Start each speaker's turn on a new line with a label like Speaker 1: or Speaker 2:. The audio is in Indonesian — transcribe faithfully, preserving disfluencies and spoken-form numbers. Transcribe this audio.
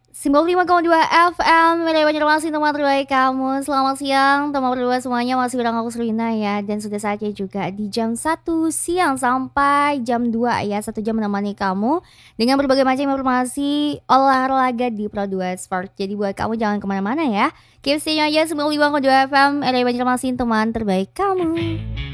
Speaker 1: sembilan puluh lima koma dua F M Wilayah Banjarmasin, teman terbaik kamu. Selamat siang teman berdua semuanya, masih bareng aku Serina ya. Dan sudah saatnya juga di jam satu siang sampai jam dua ya, satu jam menemani kamu dengan berbagai macam informasi olahraga di Pro dua Sport. Jadi buat kamu jangan kemana-mana ya, keep stay aja sembilan puluh lima koma dua F M Wilayah Banjarmasin, teman terbaik kamu.